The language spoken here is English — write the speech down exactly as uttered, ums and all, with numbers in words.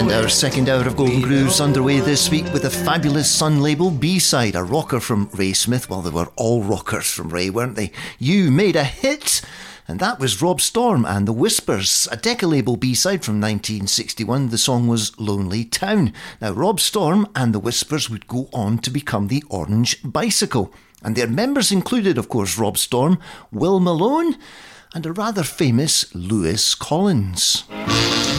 And our second hour of Golden Grooves underway this week with a fabulous Sun label B-side, a rocker from Ray Smith. Well, they were all rockers from Ray, weren't they? You Made a Hit, and that was Rob Storm and the Whispers. A Decca label B-side from nineteen sixty-one, the song was Lonely Town. Now, Rob Storm and the Whispers would go on to become the Orange Bicycle, and their members included, of course, Rob Storm, Will Malone, and a rather famous Lewis Collins.